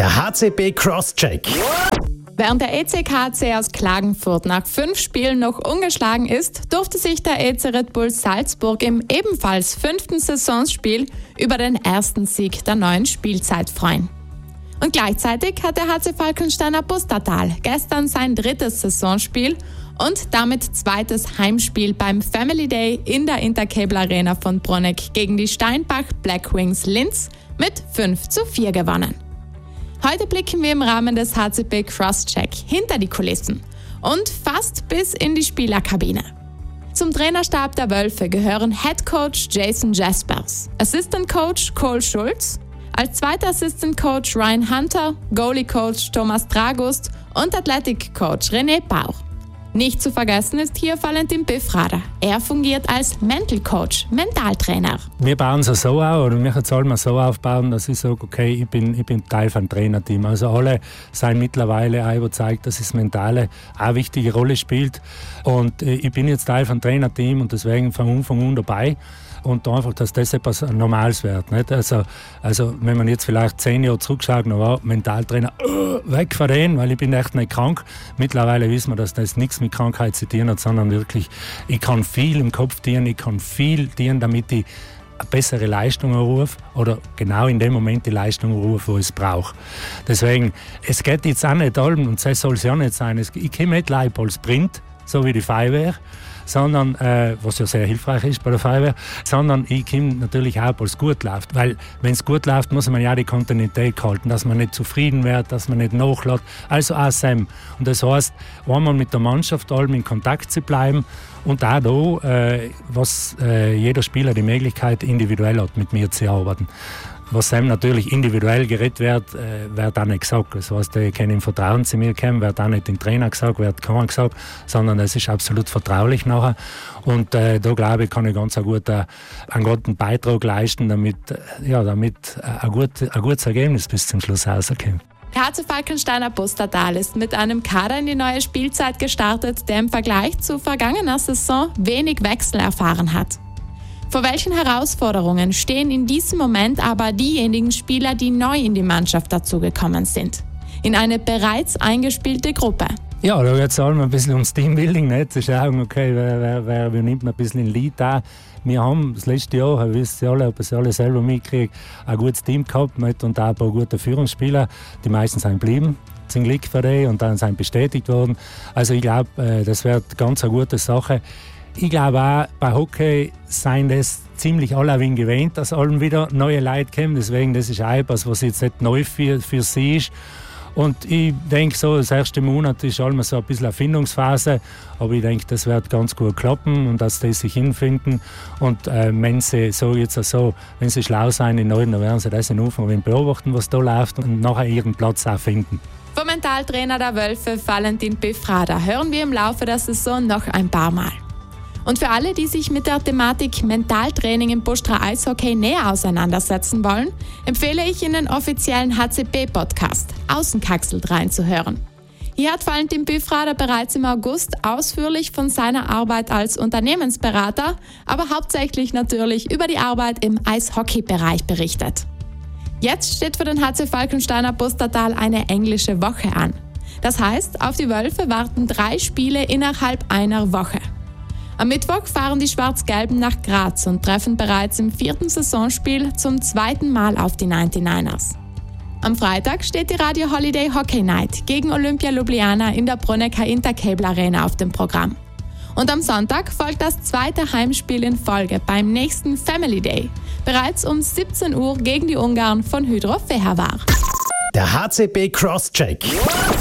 Der HCB Crosscheck. Während der ECKC aus Klagenfurt nach 5 Spielen noch ungeschlagen ist, durfte sich der EC Red Bull Salzburg im ebenfalls 5. Saisonspiel über den ersten Sieg der neuen Spielzeit freuen. Und gleichzeitig hat der HC Falkensteiner Pustertal gestern sein 3. Saisonspiel und damit 2. Heimspiel beim Family Day in der Intercable Arena von Bruneck gegen die Steinbach Blackwings Linz mit 5:4 gewonnen. Heute blicken wir im Rahmen des HCB Crosscheck hinter die Kulissen und fast bis in die Spielerkabine. Zum Trainerstab der Wölfe gehören Head Coach Jason Jaspers, Assistant Coach Cole Schulz, als zweiter Assistant Coach Ryan Hunter, Goalie Coach Thomas Dragust und Athletic Coach René Bauch. Nicht zu vergessen ist hier Valentin Biffrader. Er fungiert als Mental Coach, Mentaltrainer. Wir bauen es so auf, oder wir sollen es so aufbauen, dass ich sage, okay, ich bin Teil von Trainerteam. Also alle sind mittlerweile auch überzeugt, dass das Mentale auch eine wichtige Rolle spielt. Und ich bin jetzt Teil von Trainerteam und deswegen von Anfang an dabei. Und einfach, dass das etwas Normales wird. Nicht? Also, wenn man jetzt vielleicht 10 Jahre zurückschaut, dann war Mentaltrainer weg von denen, weil ich bin echt nicht krank. Mittlerweile wissen wir, dass das nichts mit Krankheit zu tun hat, sondern wirklich, ich kann viel im Kopf tun, ich kann viel tun, damit ich eine bessere Leistung errufe oder genau in dem Moment die Leistung errufe, wo ich es brauche. Deswegen, es geht jetzt auch nicht allem, und das soll es ja nicht sein, ich komme nicht gleich als Sprint, so wie die Feuerwehr, sondern, was ja sehr hilfreich ist bei der Feuerwehr, sondern ich komme natürlich auch, als es gut läuft. Weil, wenn es gut läuft, muss man ja die Kontinuität halten, dass man nicht zufrieden wird, dass man nicht nachlässt. Also auch Sam. Und das heisst, einmal mit der Mannschaft allem in Kontakt zu bleiben und auch da, was jeder Spieler die Möglichkeit individuell hat, mit mir zu arbeiten. Was Sam natürlich individuell geredet wird auch nicht gesagt. Das heisst, ich kann im Vertrauen zu mir kommen, wird auch nicht den Trainer gesagt, wird keiner gesagt, sondern es ist absolut vertraulich nachher. Und da glaube ich, kann ich ganz einen guten Beitrag leisten, damit ein gutes Ergebnis bis zum Schluss rauskommt. Der HC Falkensteiner Pustertal ist mit einem Kader in die neue Spielzeit gestartet, der im Vergleich zu vergangener Saison wenig Wechsel erfahren hat. Vor welchen Herausforderungen stehen in diesem Moment aber diejenigen Spieler, die neu in die Mannschaft dazugekommen sind? In eine bereits eingespielte Gruppe. Ja, da geht es allem ein bisschen ums Teambuilding, nicht? Zu schauen, okay, wer nimmt ein bisschen in Lead an. Wir haben das letzte Jahr, wisst ihr alle, ob ihr es alle selber mitkriegt, ein gutes Team gehabt mit und auch ein paar gute Führungsspieler. Die meisten sind geblieben, zum Glück für die, und dann sind bestätigt worden. Also ich glaube, das wird ganz eine gute Sache. Ich glaube auch, bei Hockey sind das ziemlich alle ein wenig gewöhnt, dass allem wieder neue Leute kommen. Deswegen, das ist auch etwas, was jetzt nicht neu für sie ist. Und ich denke so, das erste Monat ist allem so ein bisschen eine Findungsphase. Aber ich denke, das wird ganz gut klappen und dass die sich hinfinden. Und wenn sie wenn sie schlau sein in Norden, dann werden sie das in Anfang beobachten, was da läuft und nachher ihren Platz auch finden. Vom Mentaltrainer der Wölfe, Valentin Biffrader, hören wir im Laufe der Saison noch ein paar Mal. Und für alle, die sich mit der Thematik Mentaltraining im Bustra Eishockey näher auseinandersetzen wollen, empfehle ich in den offiziellen HCB-Podcast Außenkaxelt reinzuhören. Hier hat Valentin Biffrader bereits im August ausführlich von seiner Arbeit als Unternehmensberater, aber hauptsächlich natürlich über die Arbeit im Eishockey-Bereich berichtet. Jetzt steht für den HC Falkensteiner Pustertal eine englische Woche an. Das heißt, auf die Wölfe warten 3 Spiele innerhalb einer Woche. Am Mittwoch fahren die Schwarz-Gelben nach Graz und treffen bereits im 4. Saisonspiel zum 2. Mal auf die 99ers. Am Freitag steht die Radio Holiday Hockey Night gegen Olympia Ljubljana in der Brunecker Intercable Arena auf dem Programm. Und am Sonntag folgt das 2. Heimspiel in Folge beim nächsten Family Day, bereits um 17 Uhr gegen die Ungarn von Hydro Fehervar. Der HCB Crosscheck.